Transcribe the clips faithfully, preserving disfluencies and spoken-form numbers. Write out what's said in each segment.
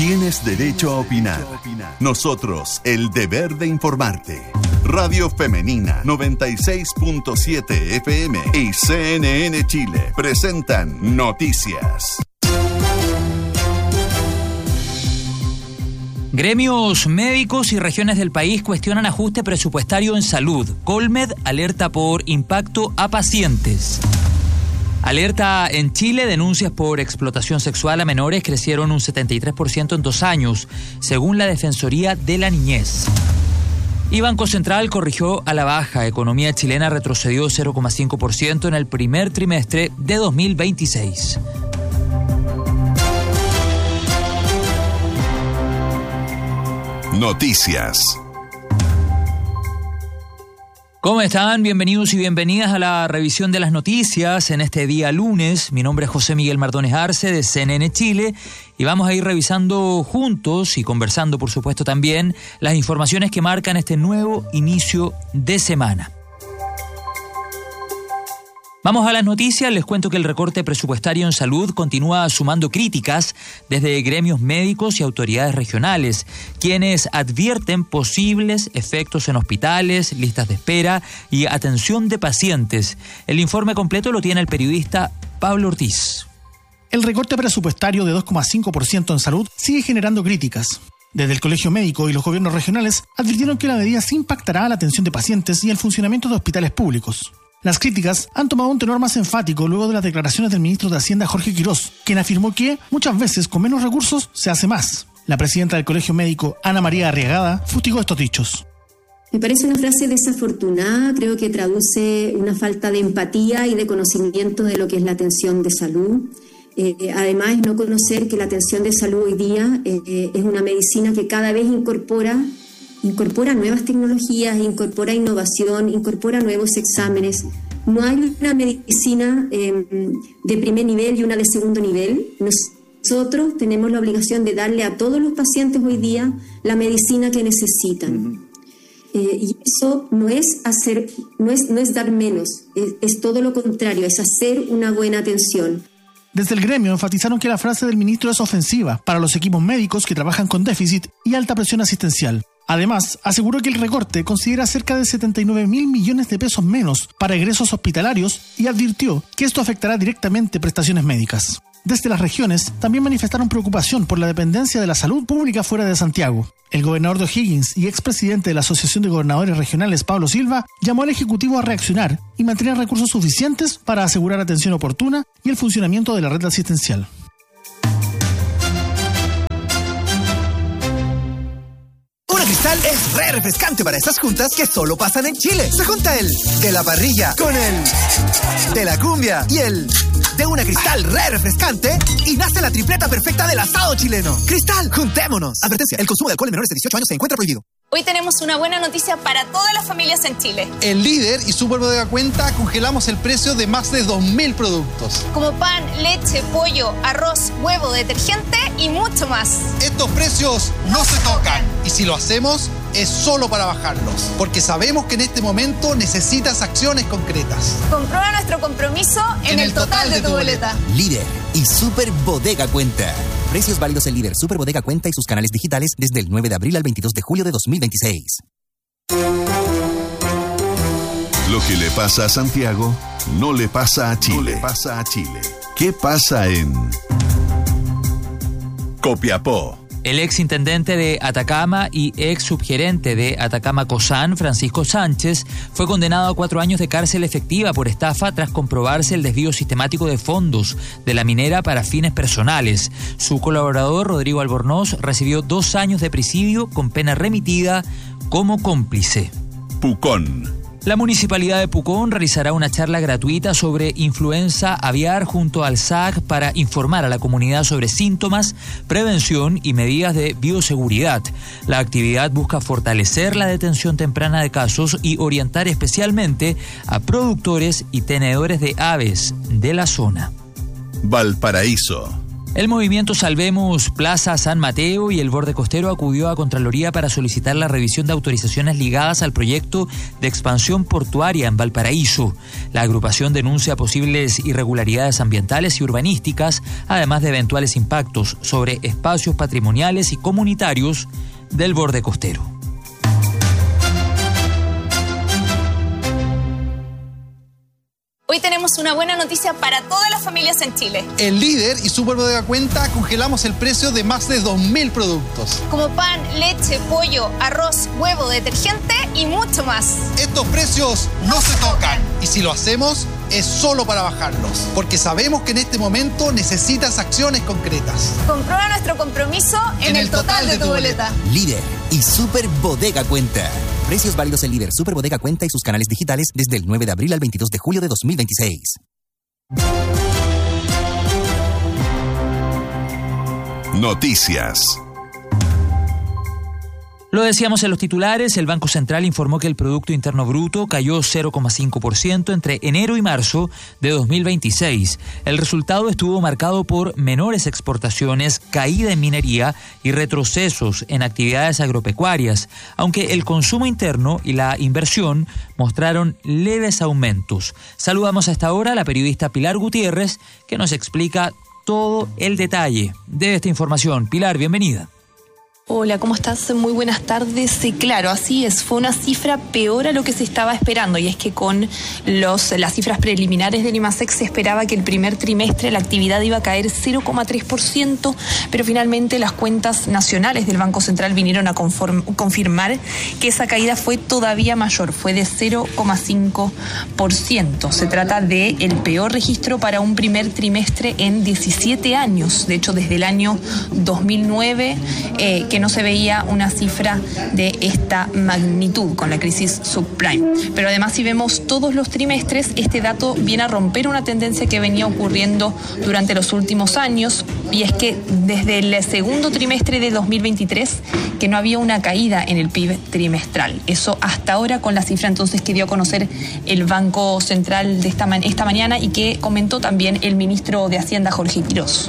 Tienes derecho a opinar. Nosotros, el deber de informarte. Radio Femenina noventa y seis punto siete F M y C N N Chile presentan Noticias. Gremios médicos y regiones del país cuestionan ajuste presupuestario en salud. Colmed alerta por impacto a pacientes. Alerta en Chile, denuncias por explotación sexual a menores crecieron un setenta y tres por ciento en dos años, según la Defensoría de la Niñez. Y Banco Central corrigió a la baja. Economía chilena retrocedió cero coma cinco por ciento en el primer trimestre de dos mil veintiséis. Noticias. ¿Cómo están? Bienvenidos y bienvenidas a la revisión de las noticias en este día lunes. Mi nombre es José Miguel Mardones Arce de C N N Chile y vamos a ir revisando juntos y conversando, por supuesto, también las informaciones que marcan este nuevo inicio de semana. Vamos a las noticias. Les cuento que el recorte presupuestario en salud continúa sumando críticas desde gremios médicos y autoridades regionales, quienes advierten posibles efectos en hospitales, listas de espera y atención de pacientes. El informe completo lo tiene el periodista Pablo Ortiz. El recorte presupuestario de dos coma cinco por ciento en salud sigue generando críticas. Desde el Colegio Médico y los gobiernos regionales advirtieron que la medida sí impactará a la atención de pacientes y el funcionamiento de hospitales públicos. Las críticas han tomado un tenor más enfático luego de las declaraciones del ministro de Hacienda, Jorge Quirós, quien afirmó que muchas veces con menos recursos se hace más. La presidenta del Colegio Médico, Ana María Arriagada, fustigó estos dichos. Me parece una frase desafortunada, creo que traduce una falta de empatía y de conocimiento de lo que es la atención de salud. Eh, además, no conocer que la atención de salud hoy día eh, es una medicina que cada vez incorpora Incorpora nuevas tecnologías, incorpora innovación, incorpora nuevos exámenes. No hay una medicina eh, de primer nivel y una de segundo nivel. Nosotros tenemos la obligación de darle a todos los pacientes hoy día la medicina que necesitan. Uh-huh. Eh, y eso no es hacer, no es, no es dar menos, es, es todo lo contrario, es hacer una buena atención. Desde el gremio enfatizaron que la frase del ministro es ofensiva para los equipos médicos que trabajan con déficit y alta presión asistencial. Además, aseguró que el recorte considera cerca de setenta y nueve mil millones de pesos menos para egresos hospitalarios y advirtió que esto afectará directamente prestaciones médicas. Desde las regiones también manifestaron preocupación por la dependencia de la salud pública fuera de Santiago. El gobernador de O'Higgins y expresidente de la Asociación de Gobernadores Regionales, Pablo Silva, llamó al Ejecutivo a reaccionar y mantener recursos suficientes para asegurar atención oportuna y el funcionamiento de la red asistencial. Una Cristal es re refrescante para estas juntas que solo pasan en Chile. Se junta el de la parrilla con el de la cumbia y el de una Cristal re refrescante y nace la tripleta perfecta del asado chileno. Cristal, juntémonos. Advertencia, el consumo de alcohol en menores de dieciocho años se encuentra prohibido. Hoy tenemos una buena noticia para todas las familias en Chile. En Líder y Super Bodega Cuenta congelamos el precio de más de dos mil productos. Como pan, leche, pollo, arroz, huevo, detergente y mucho más. Estos precios no se tocan. Y si lo hacemos, es solo para bajarlos. Porque sabemos que en este momento necesitas acciones concretas. Comprueba nuestro compromiso en, en el, el total, total de, de tu boleta. boleta. Líder y Super Bodega Cuenta. Precios válidos en Líder, Super Bodega Cuenta y sus canales digitales desde el nueve de abril al veintidós de julio de dos mil veintiséis. Lo que le pasa a Santiago no le pasa a Chile. No le pasa a Chile. ¿Qué pasa en Copiapó? El ex intendente de Atacama y ex subgerente de Atacama Cosán, Francisco Sánchez, fue condenado a cuatro años de cárcel efectiva por estafa tras comprobarse el desvío sistemático de fondos de la minera para fines personales. Su colaborador, Rodrigo Albornoz, recibió dos años de presidio con pena remitida como cómplice. Pucón. La Municipalidad de Pucón realizará una charla gratuita sobre influenza aviar junto al S A C para informar a la comunidad sobre síntomas, prevención y medidas de bioseguridad. La actividad busca fortalecer la detención temprana de casos y orientar especialmente a productores y tenedores de aves de la zona. Valparaíso. El movimiento Salvemos Plaza San Mateo y el Borde Costero acudió a Contraloría para solicitar la revisión de autorizaciones ligadas al proyecto de expansión portuaria en Valparaíso. La agrupación denuncia posibles irregularidades ambientales y urbanísticas, además de eventuales impactos sobre espacios patrimoniales y comunitarios del Borde Costero. Hoy tenemos una buena noticia para todas las familias en Chile. En Líder y Super Bodega Cuenta congelamos el precio de más de dos mil productos. Como pan, leche, pollo, arroz, huevo, detergente y mucho más. Estos precios no se tocan. Y si lo hacemos, es solo para bajarlos. Porque sabemos que en este momento necesitas acciones concretas. Comprueba nuestro compromiso en, en el, el total, total de, de tu boleta. boleta. Líder y Super Bodega Cuenta. Precios válidos en Líder, Super Bodega Cuenta y sus canales digitales desde el nueve de abril al veintidós de julio de dos mil veintiséis. Noticias. Lo decíamos en los titulares, el Banco Central informó que el Producto Interno Bruto cayó cero coma cinco por ciento entre enero y marzo de dos mil veintiséis. El resultado estuvo marcado por menores exportaciones, caída en minería y retrocesos en actividades agropecuarias, aunque el consumo interno y la inversión mostraron leves aumentos. Saludamos a esta hora a la periodista Pilar Gutiérrez, que nos explica todo el detalle de esta información. Pilar, bienvenida. Hola, ¿cómo estás? Muy buenas tardes. Sí, claro, así es. Fue una cifra peor a lo que se estaba esperando, y es que con los, las cifras preliminares del IMASEC se esperaba que el primer trimestre la actividad iba a caer cero coma tres por ciento, pero finalmente las cuentas nacionales del Banco Central vinieron a conform, confirmar que esa caída fue todavía mayor, fue de cero coma cinco por ciento. Se trata de el peor registro para un primer trimestre en diecisiete años. De hecho, desde el año dos mil nueve, eh, que no se veía una cifra de esta magnitud con la crisis subprime. Pero además, si vemos todos los trimestres, este dato viene a romper una tendencia que venía ocurriendo durante los últimos años, y es que desde el segundo trimestre de dos mil veintitrés que no había una caída en el P I B trimestral. Eso hasta ahora, con la cifra entonces que dio a conocer el Banco Central de esta, esta mañana y que comentó también el ministro de Hacienda, Jorge Quirós.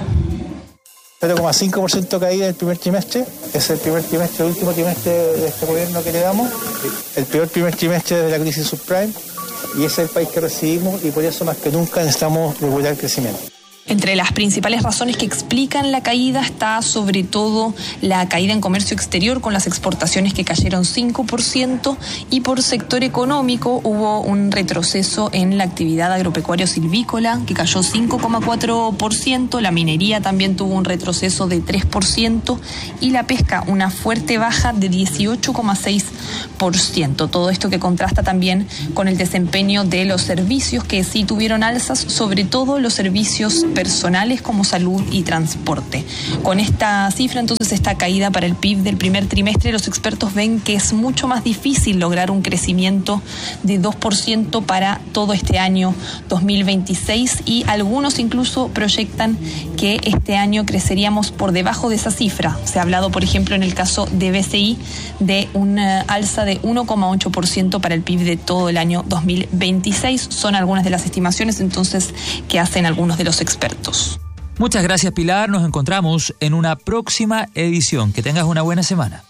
cero coma cinco por ciento caída el primer trimestre, es el primer trimestre, el último trimestre de este gobierno que le damos, el peor primer trimestre de la crisis subprime, y ese es el país que recibimos, y por eso más que nunca necesitamos regular el crecimiento. Entre las principales razones que explican la caída está sobre todo la caída en comercio exterior, con las exportaciones que cayeron cinco por ciento, y por sector económico hubo un retroceso en la actividad agropecuario silvícola que cayó cinco coma cuatro por ciento, la minería también tuvo un retroceso de tres por ciento y la pesca una fuerte baja de dieciocho coma seis por ciento. Todo esto que contrasta también con el desempeño de los servicios, que sí tuvieron alzas, sobre todo los servicios personales como salud y transporte. Con esta cifra, entonces, esta caída para el P I B del primer trimestre, los expertos ven que es mucho más difícil lograr un crecimiento de dos por ciento para todo este año dos mil veintiséis, y algunos incluso proyectan que este año creceríamos por debajo de esa cifra. Se ha hablado, por ejemplo, en el caso de B C I, de una alza de uno coma ocho por ciento para el P I B de todo el año dos mil veintiséis. Son algunas de las estimaciones entonces que hacen algunos de los expertos. Muchas gracias, Pilar. Nos encontramos en una próxima edición. Que tengas una buena semana.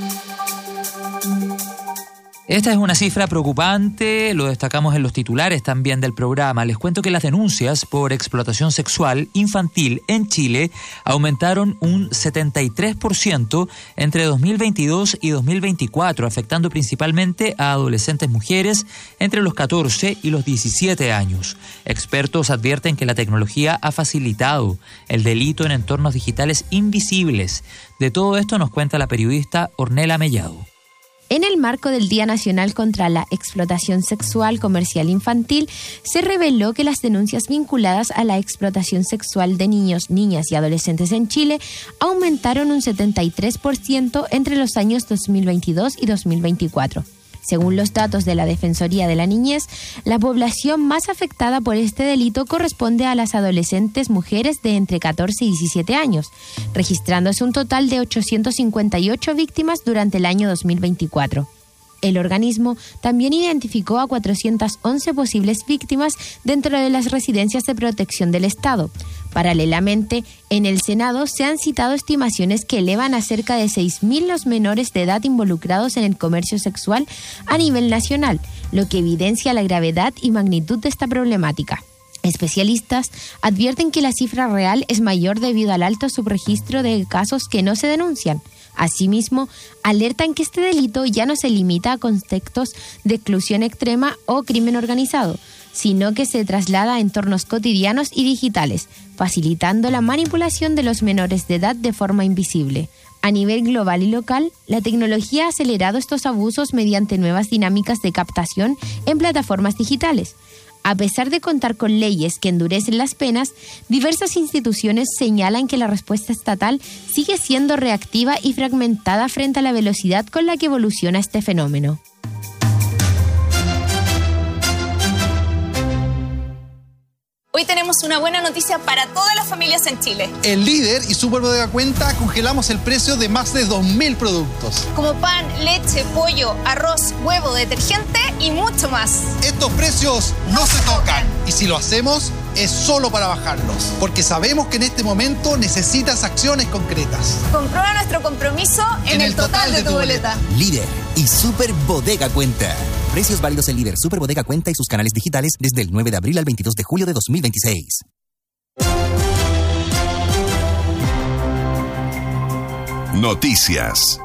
Esta es una cifra preocupante, lo destacamos en los titulares también del programa. Les cuento que las denuncias por explotación sexual infantil en Chile aumentaron un setenta y tres por ciento entre dos mil veintidós y dos mil veinticuatro, afectando principalmente a adolescentes mujeres entre los catorce y los diecisiete años. Expertos advierten que la tecnología ha facilitado el delito en entornos digitales invisibles. De todo esto nos cuenta la periodista Ornella Mellado. En el marco del Día Nacional contra la Explotación Sexual Comercial Infantil, se reveló que las denuncias vinculadas a la explotación sexual de niños, niñas y adolescentes en Chile aumentaron un setenta y tres por ciento entre los años dos mil veintidós y dos mil veinticuatro. Según los datos de la Defensoría de la Niñez, la población más afectada por este delito corresponde a las adolescentes mujeres de entre catorce y diecisiete años, registrándose un total de ochocientas cincuenta y ocho víctimas durante el año dos mil veinticuatro. El organismo también identificó a cuatrocientas once posibles víctimas dentro de las residencias de protección del Estado. Paralelamente, en el Senado se han citado estimaciones que elevan a cerca de seis mil los menores de edad involucrados en el comercio sexual a nivel nacional, lo que evidencia la gravedad y magnitud de esta problemática. Especialistas advierten que la cifra real es mayor debido al alto subregistro de casos que no se denuncian. Asimismo, alertan que este delito ya no se limita a contextos de exclusión extrema o crimen organizado, sino que se traslada a entornos cotidianos y digitales, facilitando la manipulación de los menores de edad de forma invisible. A nivel global y local, la tecnología ha acelerado estos abusos mediante nuevas dinámicas de captación en plataformas digitales. A pesar de contar con leyes que endurecen las penas, diversas instituciones señalan que la respuesta estatal sigue siendo reactiva y fragmentada frente a la velocidad con la que evoluciona este fenómeno. Hoy tenemos una buena noticia para todas las familias en Chile. En Líder y Super Bodega Cuenta congelamos el precio de más de dos mil productos. Como pan, leche, pollo, arroz, huevo, detergente y mucho más. Estos precios no se tocan. Y si lo hacemos, es solo para bajarlos. Porque sabemos que en este momento necesitas acciones concretas. Comprueba nuestro compromiso en, en el, el total, total de, de tu boleta. boleta. Líder y Super Bodega Cuenta. Precios válidos en Líder, Super Bodega Cuenta y sus canales digitales desde el nueve de abril al veintidós de julio de dos mil veintiséis. Noticias.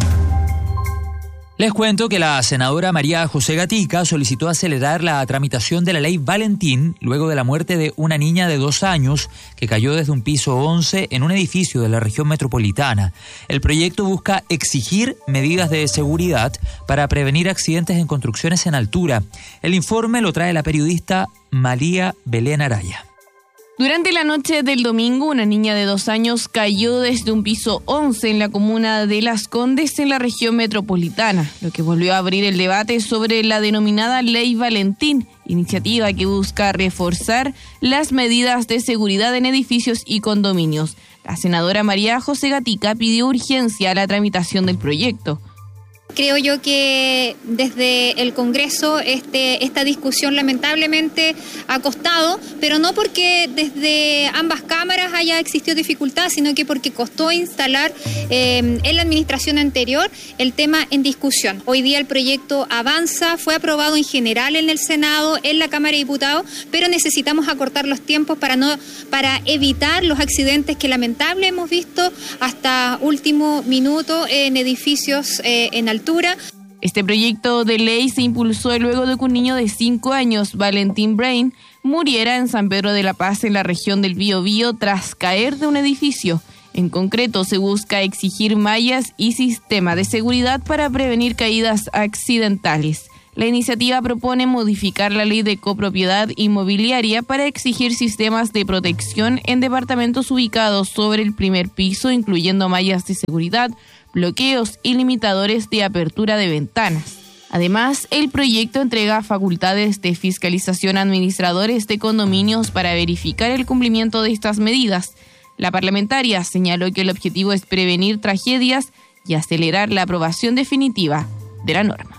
Les cuento que la senadora María José Gatica solicitó acelerar la tramitación de la ley Valentín luego de la muerte de una niña de dos años que cayó desde un piso once en un edificio de la región metropolitana. El proyecto busca exigir medidas de seguridad para prevenir accidentes en construcciones en altura. El informe lo trae la periodista María Belén Araya. Durante la noche del domingo, una niña de dos años cayó desde un piso once en la comuna de Las Condes, en la región metropolitana, lo que volvió a abrir el debate sobre la denominada Ley Valentín, iniciativa que busca reforzar las medidas de seguridad en edificios y condominios. La senadora María José Gatica pidió urgencia a la tramitación del proyecto. Creo yo que desde el Congreso este, esta discusión lamentablemente ha costado, pero no porque desde ambas cámaras haya existido dificultad, sino que porque costó instalar eh, en la administración anterior el tema en discusión. Hoy día el proyecto avanza, fue aprobado en general en el Senado, en la Cámara de Diputados, pero necesitamos acortar los tiempos para, no, para evitar los accidentes que lamentablemente hemos visto hasta último minuto en edificios eh, en altura. Este proyecto de ley se impulsó luego de que un niño de cinco años, Valentín Brain, muriera en San Pedro de la Paz, en la región del Biobío, tras caer de un edificio. En concreto, se busca exigir mallas y sistema de seguridad para prevenir caídas accidentales. La iniciativa propone modificar la ley de copropiedad inmobiliaria para exigir sistemas de protección en departamentos ubicados sobre el primer piso, incluyendo mallas de seguridad, bloqueos y limitadores de apertura de ventanas. Además, el proyecto entrega facultades de fiscalización a administradores de condominios para verificar el cumplimiento de estas medidas. La parlamentaria señaló que el objetivo es prevenir tragedias y acelerar la aprobación definitiva de la norma.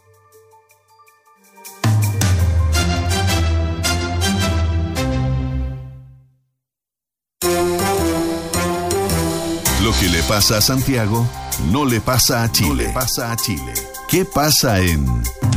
Lo que le pasa a Santiago no le pasa a Chile. No le pasa a Chile. ¿Qué pasa en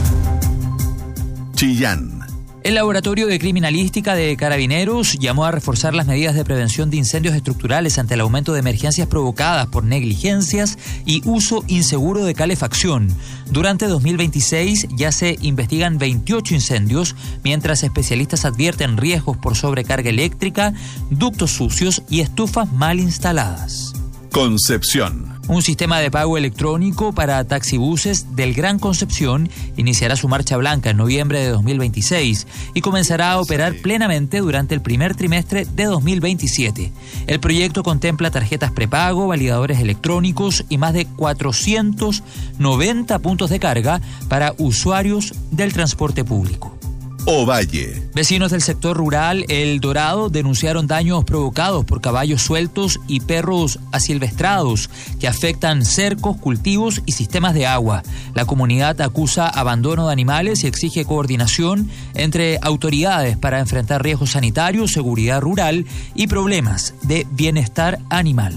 Chillán? El Laboratorio de Criminalística de Carabineros llamó a reforzar las medidas de prevención de incendios estructurales ante el aumento de emergencias provocadas por negligencias y uso inseguro de calefacción. Durante dos mil veintiséis ya se investigan veintiocho incendios, mientras especialistas advierten riesgos por sobrecarga eléctrica, ductos sucios y estufas mal instaladas. Concepción. Un sistema de pago electrónico para taxibuses del Gran Concepción iniciará su marcha blanca en noviembre de dos mil veintiséis y comenzará a operar plenamente durante el primer trimestre de dos mil veintisiete. El proyecto contempla tarjetas prepago, validadores electrónicos y más de cuatrocientos noventa puntos de carga para usuarios del transporte público. Ovalle. Vecinos del sector rural El Dorado denunciaron daños provocados por caballos sueltos y perros asilvestrados que afectan cercos, cultivos y sistemas de agua. La comunidad acusa abandono de animales y exige coordinación entre autoridades para enfrentar riesgos sanitarios, seguridad rural y problemas de bienestar animal.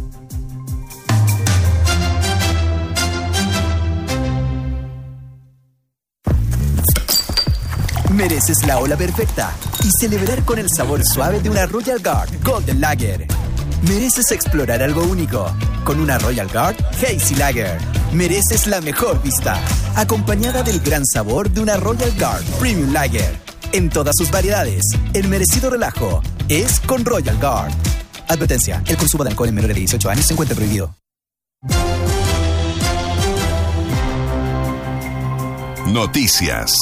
Mereces la ola perfecta y celebrar con el sabor suave de una Royal Guard Golden Lager. Mereces explorar algo único con una Royal Guard Hazy Lager. Mereces la mejor vista, acompañada del gran sabor de una Royal Guard Premium Lager. En todas sus variedades, el merecido relajo es con Royal Guard. Advertencia, el consumo de alcohol en menores de dieciocho años se encuentra prohibido. Noticias.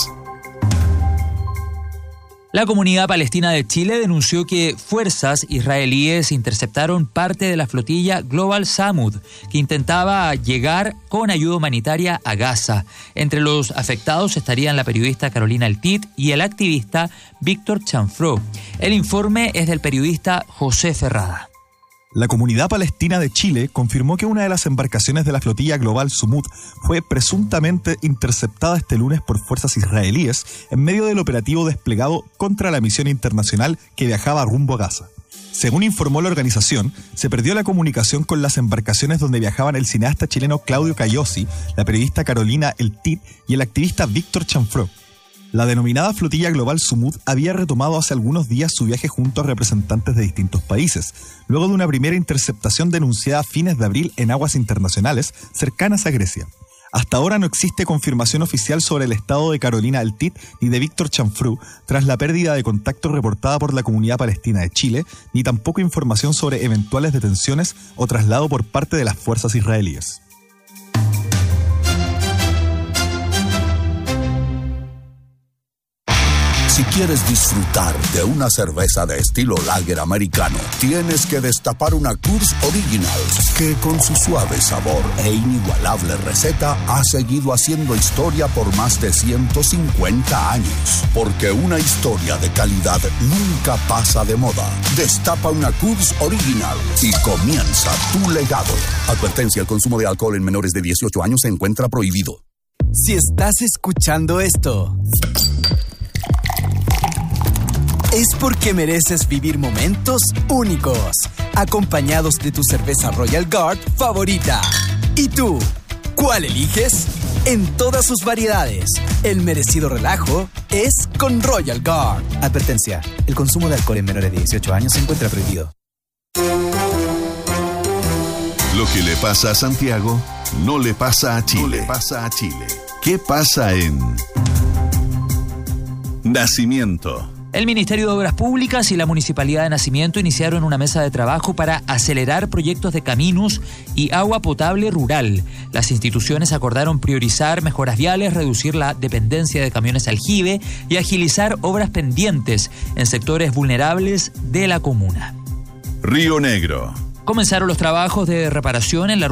La comunidad palestina de Chile denunció que fuerzas israelíes interceptaron parte de la flotilla Global Samud, que intentaba llegar con ayuda humanitaria a Gaza. Entre los afectados estarían la periodista Carolina Altit y el activista Víctor Chanfró. El informe es del periodista José Ferrada. La comunidad palestina de Chile confirmó que una de las embarcaciones de la flotilla Global Samud fue presuntamente interceptada este lunes por fuerzas israelíes en medio del operativo desplegado contra la misión internacional que viajaba rumbo a Gaza. Según informó la organización, se perdió la comunicación con las embarcaciones donde viajaban el cineasta chileno Claudio Cayosi, la periodista Carolina Altit y el activista Víctor Chanfró. La denominada flotilla Global Samud había retomado hace algunos días su viaje junto a representantes de distintos países, luego de una primera interceptación denunciada a fines de abril en aguas internacionales cercanas a Grecia. Hasta ahora no existe confirmación oficial sobre el estado de Carolina Altit ni de Víctor Chanfró tras la pérdida de contacto reportada por la comunidad palestina de Chile, ni tampoco información sobre eventuales detenciones o traslado por parte de las fuerzas israelíes. Si quieres disfrutar de una cerveza de estilo lager americano, tienes que destapar una Coors Original, que con su suave sabor e inigualable receta ha seguido haciendo historia por más de ciento cincuenta años. Porque una historia de calidad nunca pasa de moda. Destapa una Coors Original y comienza tu legado. Advertencia: el consumo de alcohol en menores de dieciocho años se encuentra prohibido. Si estás escuchando esto, es porque mereces vivir momentos únicos, acompañados de tu cerveza Royal Guard favorita. ¿Y tú? ¿Cuál eliges? En todas sus variedades, el merecido relajo es con Royal Guard. Advertencia: el consumo de alcohol en menores de dieciocho años se encuentra prohibido. Lo que le pasa a Santiago no le pasa a Chile. No le pasa a Chile. ¿Qué pasa en Nacimiento? El Ministerio de Obras Públicas y la Municipalidad de Nacimiento iniciaron una mesa de trabajo para acelerar proyectos de caminos y agua potable rural. Las instituciones acordaron priorizar mejoras viales, reducir la dependencia de camiones aljibe y agilizar obras pendientes en sectores vulnerables de la comuna. Río Negro. Comenzaron los trabajos de reparación en la